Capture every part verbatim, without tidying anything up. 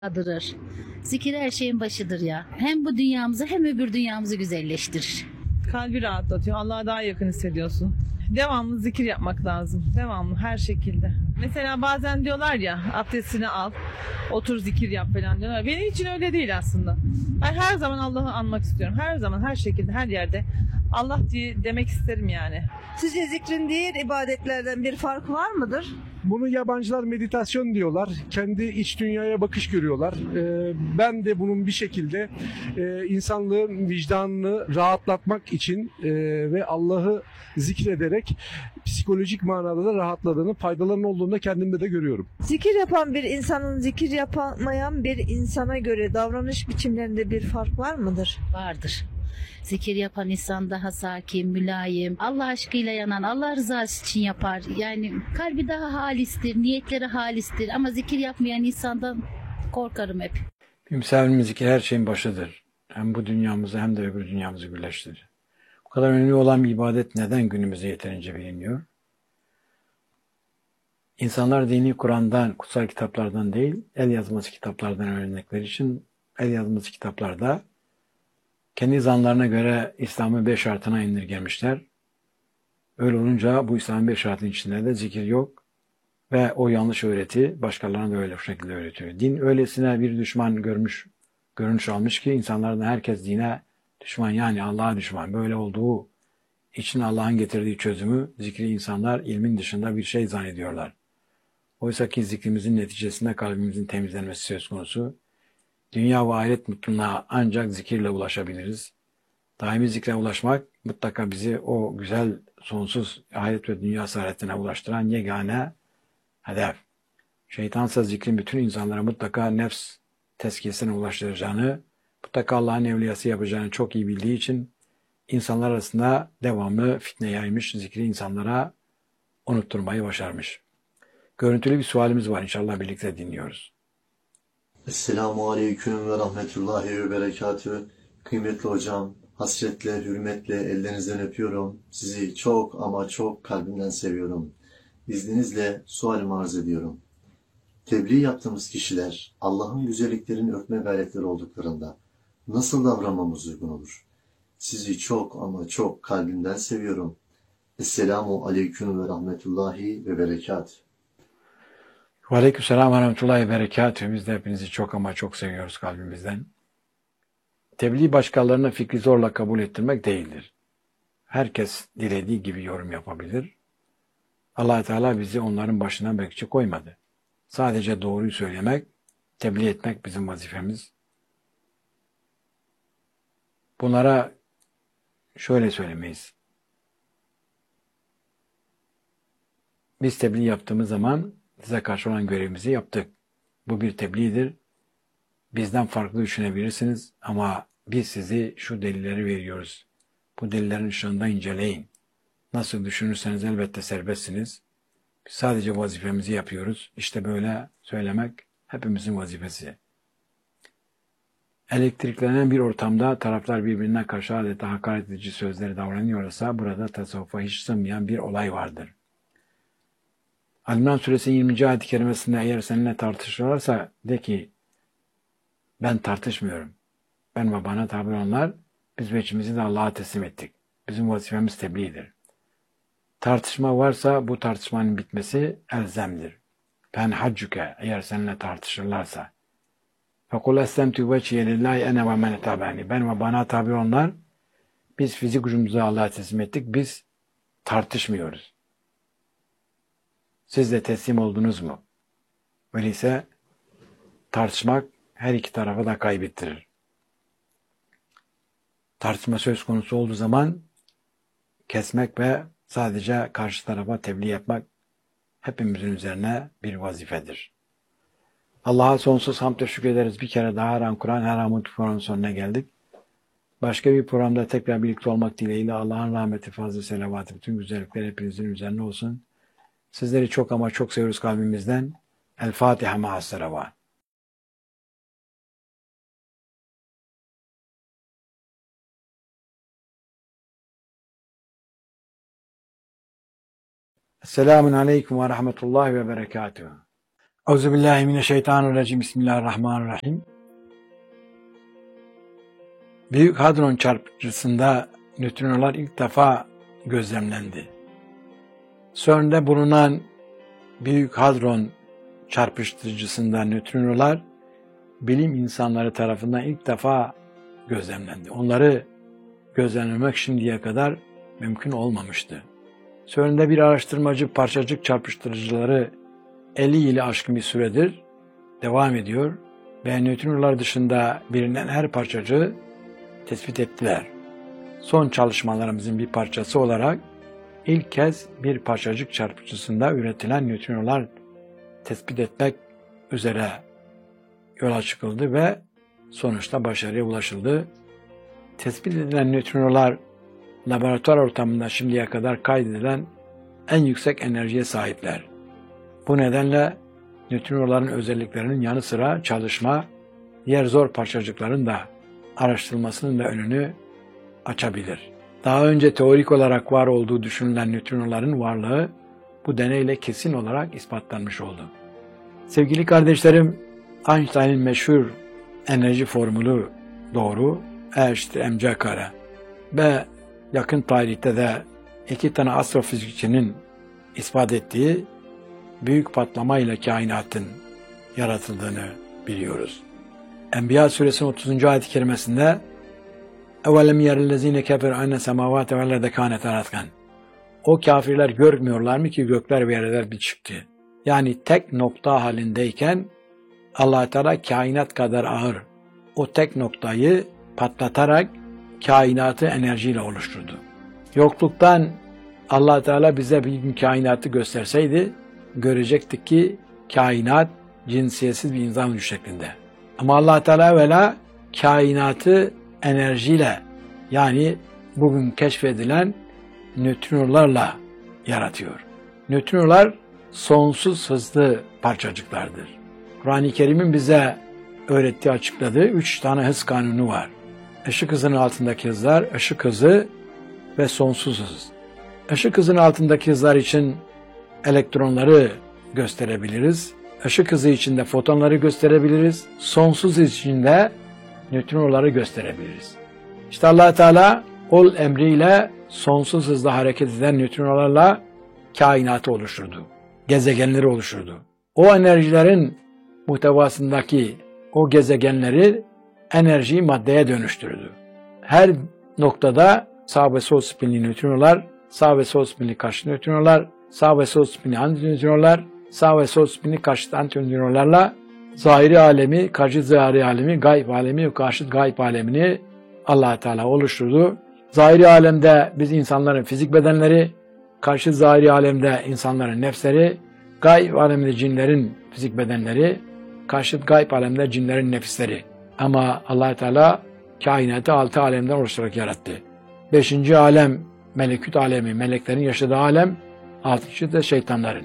Adırır. Zikir her şeyin başıdır ya. Hem bu dünyamızı hem öbür dünyamızı güzelleştirir. Kalbi rahatlatıyor. Allah'a daha yakın hissediyorsun. Devamlı zikir yapmak lazım. Devamlı her şekilde. Mesela bazen diyorlar ya abdestini al, otur zikir yap falan diyorlar. Benim için öyle değil aslında. Ben her zaman Allah'ı anmak istiyorum. Her zaman, her şekilde, her yerde Allah diye demek isterim yani. Sizce zikrin diğer ibadetlerden bir farkı var mıdır? Bunu yabancılar meditasyon diyorlar. Kendi iç dünyaya bakış görüyorlar. Ee, ben de bunun bir şekilde e, insanlığın vicdanını rahatlatmak için e, ve Allah'ı zikrederek psikolojik manada da rahatladığını, faydalarının olduğunu da kendimde de görüyorum. Zikir yapan bir insanın zikir yapamayan bir insana göre davranış biçimlerinde bir fark var mıdır? Vardır. Zikir yapan insan daha sakin, mülayim, Allah aşkıyla yanan, Allah rızası için yapar. Yani kalbi daha halistir, niyetleri halistir ama zikir yapmayan insandan korkarım hep. Müsavimin zikir her şeyin başıdır. Hem bu dünyamızı hem de öbür dünyamızı birleştirir. Bu kadar önemli olan bir ibadet neden günümüzde yeterince bilinmiyor? İnsanlar dini Kur'an'dan, kutsal kitaplardan değil, el yazması kitaplardan öğrendikleri için el yazması kitaplarda kendi zanlarına göre İslam'ın beş şartına indirgemişler. Öyle olunca bu İslam'ın beş şartının içinde de zikir yok ve o yanlış öğreti başkalarına da öyle bu şekilde öğretiyor. Din öylesine bir düşman görmüş, görünüş almış ki insanlardan herkes dine düşman, yani Allah'a düşman. Böyle olduğu için Allah'ın getirdiği çözümü zikri insanlar ilmin dışında bir şey zannediyorlar. Oysa ki zikrimizin neticesinde kalbimizin temizlenmesi söz konusu. Dünya ve ahiret mutluluğuna ancak zikirle ulaşabiliriz. Daimi zikre ulaşmak mutlaka bizi o güzel, sonsuz ahiret ve dünya saadetine ulaştıran yegane hedef. Şeytansa zikrin bütün insanlara mutlaka nefs tezkiyesine ulaştıracağını, mutlaka Allah'ın evliyası yapacağını çok iyi bildiği için insanlar arasında devamlı fitne yaymış, zikri insanlara unutturmayı başarmış. Görüntülü bir sualimiz var, inşallah birlikte dinliyoruz. Esselamu Aleyküm ve Rahmetullahi ve Berekatühü. Kıymetli hocam, hasretle, hürmetle ellerinizden öpüyorum. Sizi çok ama çok kalbimden seviyorum. İzninizle sualimi arz ediyorum. Tebliğ yaptığımız kişiler Allah'ın güzelliklerini örtme gayretleri olduklarında nasıl davranmamız uygun olur? Sizi çok ama çok kalbimden seviyorum. Esselamu Aleyküm ve Rahmetullahi ve Berekatühü. Aleykümselam ve rahmetullahi ve berekatühü. Biz de hepinizi çok ama çok seviyoruz kalbimizden. Tebliğ başkalarına fikri zorla kabul ettirmek değildir. Herkes dilediği gibi yorum yapabilir. Allah Teala bizi onların başına bekçi koymadı. Sadece doğruyu söylemek, tebliğ etmek bizim vazifemiz. Bunlara şöyle söylemeyiz. Biz tebliğ yaptığımız zaman size karşı olan görevimizi yaptık. Bu bir tebliğdir. Bizden farklı düşünebilirsiniz ama biz sizi şu delilleri veriyoruz. Bu delillerin ışığında inceleyin. Nasıl düşünürseniz elbette serbestsiniz. Biz sadece vazifemizi yapıyoruz. İşte böyle söylemek hepimizin vazifesi. Elektriklenen bir ortamda taraflar birbirine karşı adeta hakaret edici sözleri davranıyorsa burada tasavvufa hiç sığmayan bir olay vardır. Al-İmran Suresi yirminci ayet-i kerimesinde eğer seninle tartışırlarsa de ki ben tartışmıyorum. Ben ve bana tabi olanlar biz veçimizi de Allah'a teslim ettik. Bizim vazifemiz tebliğdir. Tartışma varsa bu tartışmanın bitmesi elzemdir. Ben haccuke eğer seninle tartışırlarsa. Fekul eslemtü veçhiye lillahi ene ve men tabani. Ben ve bana tabi olanlar biz fizik ucumuzu Allah'a teslim ettik. Biz tartışmıyoruz. Siz de teslim oldunuz mu? Öyleyse tartışmak her iki tarafı da kaybettirir. Tartışma söz konusu olduğu zaman kesmek ve sadece karşı tarafa tebliğ yapmak hepimizin üzerine bir vazifedir. Allah'a sonsuz hamd ve şükrederiz. Bir kere daha Her An Kur'an, Her An Mutlu programının sonuna geldik. Başka bir programda tekrar birlikte olmak dileğiyle Allah'ın rahmeti, fazla selavatı, bütün güzellikler hepinizin üzerine olsun. Sizleri çok ama çok seviyoruz kalbimizden. El Fatiha ma'as-selavat. Esselamun aleyküm ve rahmetullahi ve berekatühü. Euzubillahimineşşeytanirracim. Bismillahirrahmanirrahim. Büyük Hadron çarpıcısında nötrinolar ilk defa gözlemlendi. CERN'de bulunan Büyük Hadron çarpıştırıcısında nötrinolar bilim insanları tarafından ilk defa gözlemlendi. Onları gözlemlemek şimdiye kadar mümkün olmamıştı. CERN'de bir araştırmacı parçacık çarpıştırıcıları elli yılı aşkın bir süredir devam ediyor ve nötrinolar dışında bilinen her parçacığı tespit ettiler. Son çalışmalarımızın bir parçası olarak ilk kez bir parçacık çarpıcısında üretilen nötrinolar tespit etmek üzere yola çıkıldı ve sonuçta başarıya ulaşıldı. Tespit edilen nötrinolar laboratuvar ortamında şimdiye kadar kaydedilen en yüksek enerjiye sahipler. Bu nedenle nötrinoların özelliklerinin yanı sıra çalışma, diğer zor parçacıkların da araştırılmasının da önünü açabilir. Daha önce teorik olarak var olduğu düşünülen nötrinoların varlığı bu deneyle kesin olarak ispatlanmış oldu. Sevgili kardeşlerim, Einstein'ın meşhur enerji formülü doğru, E eşittir mc kare ve yakın tarihte de iki tane astrofizikçinin ispat ettiği büyük patlamayla kainatın yaratıldığını biliyoruz. Enbiya suresinin otuzuncu ayet-i kerimesinde اَوَلَمْ يَرَ الَّذ۪ينَ كَفَرُوا اَنَّ سَمَاوَاتَ وَالْاَرْضَ كَانَتَا رَتْقًا. O kafirler görmüyorlar mı ki gökler ve yerler bir çıktı. Yani tek nokta halindeyken Allah Teala kainat kadar ağır o tek noktayı patlatarak kainatı enerjiyle oluşturdu. Yokluktan Allah Teala bize bir gün kainatı gösterseydi görecektik ki kainat cinsiyetsiz bir nizam şeklinde. Ama Allah Teala evvela kainatı enerjiyle, yani bugün keşfedilen nötrinolarla yaratıyor. Nötrinolar sonsuz hızlı parçacıklardır. Kur'an-ı Kerim'in bize öğrettiği, açıkladığı üç tane hız kanunu var. Işık hızının altındaki hızlar, ışık hızı ve sonsuz hız. Işık hızının altındaki hızlar için elektronları gösterebiliriz. Işık hızı içinde fotonları gösterebiliriz. Sonsuz hız içinde nötrinoları gösterebiliriz. İşte Allah Teala ol emriyle sonsuz hızla hareket eden nötrinolarla kainatı oluşturdu. Gezegenleri oluşturdu. O enerjilerin muhtevasındaki o gezegenleri enerjiyi maddeye dönüştürdü. Her noktada sağ ve sol spinli nötrinolar, sağ ve sol spinli karşıt nötrinolar, sağ ve sol spinli antinötrinolar, sağ ve sol spinli karşıt antinötrinolarla zahiri alemi, karşıt zahiri alemi, gayb alemi ve karşıt gayb alemini Allah Teala oluşturdu. Zahiri alemde biz insanların fizik bedenleri, karşıt zahiri alemde insanların nefsleri, gayb alemde cinlerin fizik bedenleri, karşıt gayb alemde cinlerin nefisleri. Ama Allah Teala kainatı altı alemden oluşturarak yarattı. Beşinci alem melekut alemi, meleklerin yaşadığı alem, altıncı da şeytanların.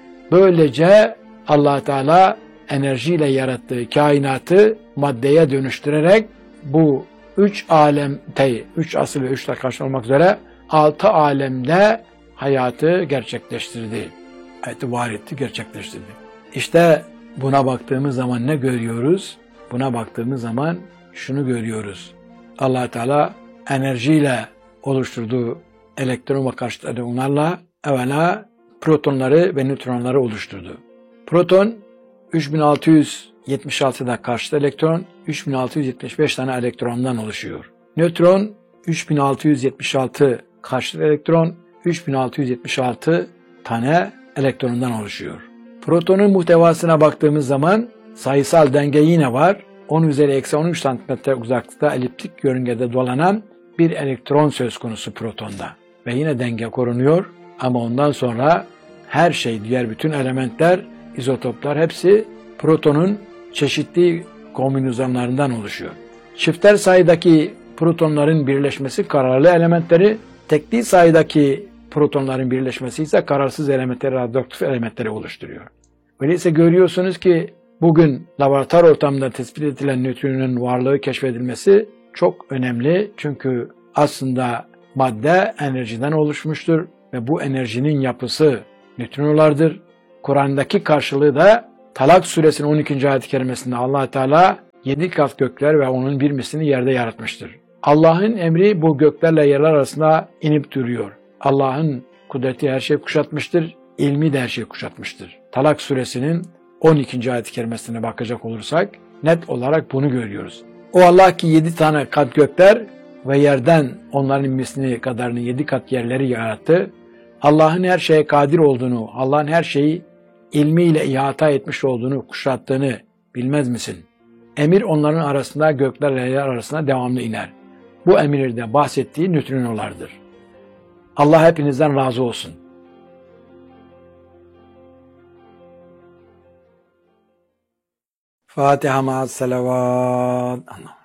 Böylece Allah Teala enerjiyle yarattığı kainatı maddeye dönüştürerek bu üç alemde, üç asıl ve üç karşı olmak üzere altı alemde hayatı gerçekleştirdi. Hayatı var etti, gerçekleştirdi. İşte buna baktığımız zaman ne görüyoruz? Buna baktığımız zaman şunu görüyoruz. Allah Teala enerjiyle oluşturduğu elektron ve karşıt elektronlarla evvela protonları ve nötronları oluşturdu. Proton üç bin altı yüz yetmiş altıda karşıt elektron, üç bin altı yüz yetmiş beş tane elektrondan oluşuyor. Nötron üç bin altı yüz yetmiş altı karşıt elektron, üç bin altı yüz yetmiş altı tane elektrondan oluşuyor. Protonun muhtevasına baktığımız zaman sayısal denge yine var. on üzeri eksi on üç santimetre uzaklıkta eliptik yörüngede dolanan bir elektron söz konusu protonda. Ve yine denge korunuyor ama ondan sonra her şey, diğer bütün elementler, izotoplar hepsi protonun çeşitli kombinasyonlarından oluşuyor. Çifter sayıdaki protonların birleşmesi kararlı elementleri, tekli sayıdaki protonların birleşmesi ise kararsız elementleri, radyoaktif elementleri oluşturuyor. Öyleyse görüyorsunuz ki bugün laboratuvar ortamında tespit edilen nötronun varlığı keşfedilmesi çok önemli. Çünkü aslında madde enerjiden oluşmuştur ve bu enerjinin yapısı nötrinolardır. Kur'an'daki karşılığı da Talak suresinin on ikinci ayet-i kerimesinde Allah Teala yedi kat gökler ve onun bir mislini yerde yaratmıştır. Allah'ın emri bu göklerle yerler arasında inip duruyor. Allah'ın kudreti her şeyi kuşatmıştır, ilmi de her şeyi kuşatmıştır. Talak suresinin on ikinci ayet-i kerimesine bakacak olursak net olarak bunu görüyoruz. O Allah ki yedi tane kat gökler ve yerden onların mislini kadarını yedi kat yerleri yarattı. Allah'ın her şeye kadir olduğunu, Allah'ın her şeyi ilmiyle ihata etmiş olduğunu, kuşattığını bilmez misin? Emir onların arasında, göklerle yer arasında devamlı iner. Bu emirde bahsettiği nötrinolardır. Allah hepinizden razı olsun. Fatiha ma'as salavat.